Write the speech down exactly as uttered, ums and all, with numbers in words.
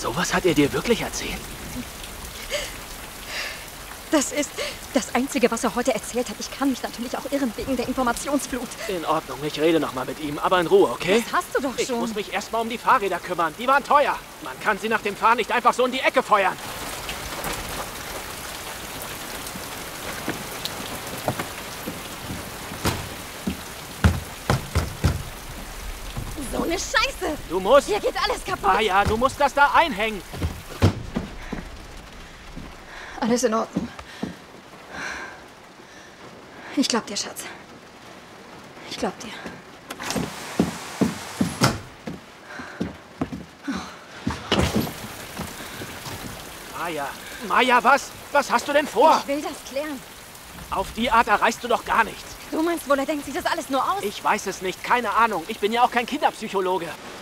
Sowas hat er dir wirklich erzählt? Das ist das Einzige, was er heute erzählt hat. Ich kann mich natürlich auch irren wegen der Informationsflut. In Ordnung, ich rede noch mal mit ihm, aber in Ruhe, okay? Das hast du doch Ich schon. muss mich erstmal um die Fahrräder kümmern. Die waren teuer. Man kann sie nach dem Fahren nicht einfach so in die Ecke feuern. So eine Scheiße! Du musst... Hier geht alles kaputt. Ah ja, du musst das da einhängen. Alles in Ordnung. Ich glaub dir, Schatz. Ich glaub dir. Maya, Maya, was? Was hast du denn vor? Ich will das klären. Auf die Art erreichst du doch gar nichts. Du meinst wohl, er denkt sich das alles nur aus? Ich weiß es nicht, keine Ahnung. Ich bin ja auch kein Kinderpsychologe.